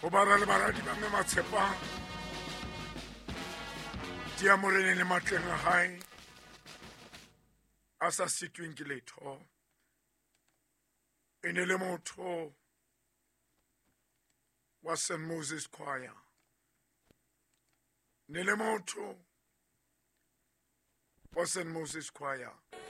go bara le baradi ba mme Matshepang dia morene le matleng a hae a sa sitweng ke letho e ne le motho wa St. Moses Choir ne le motho wa St. Moses Choir